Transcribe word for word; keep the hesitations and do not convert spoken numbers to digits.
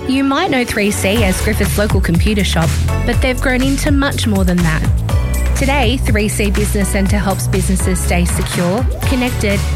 You might know three C as Griffith's local computer shop, but they've grown into much more than that. Today, three C Business Centre helps businesses stay secure, connected